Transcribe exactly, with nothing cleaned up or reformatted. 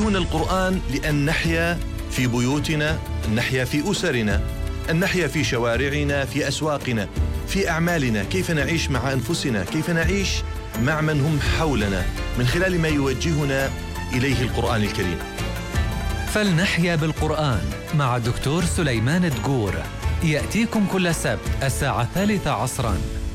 يوجهنا القرآن لأن نحيا في بيوتنا، أن نحيا في أسرنا، أن نحيا في شوارعنا، في أسواقنا، في أعمالنا، كيف نعيش مع أنفسنا، كيف نعيش مع من هم حولنا من خلال ما يوجهنا إليه القرآن الكريم. فلنحيا بالقرآن مع دكتور سليمان دقور، يأتيكم كل سبت الساعة الثالثة عصراً